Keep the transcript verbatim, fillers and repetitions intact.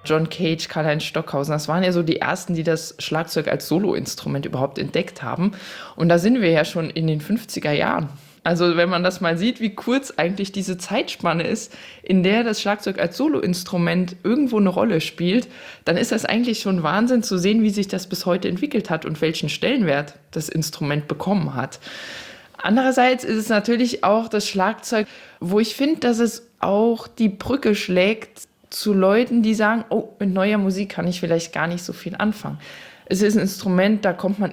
John Cage, Karlheinz Stockhausen, das waren ja so die ersten, die das Schlagzeug als Soloinstrument überhaupt entdeckt haben. Und da sind wir ja schon in den fünfziger Jahren. Also wenn man das mal sieht, wie kurz eigentlich diese Zeitspanne ist, in der das Schlagzeug als Soloinstrument irgendwo eine Rolle spielt, dann ist das eigentlich schon Wahnsinn zu sehen, wie sich das bis heute entwickelt hat und welchen Stellenwert das Instrument bekommen hat. Andererseits ist es natürlich auch das Schlagzeug, wo ich finde, dass es auch die Brücke schlägt zu Leuten, die sagen, oh, mit neuer Musik kann ich vielleicht gar nicht so viel anfangen. Es ist ein Instrument, da kommt man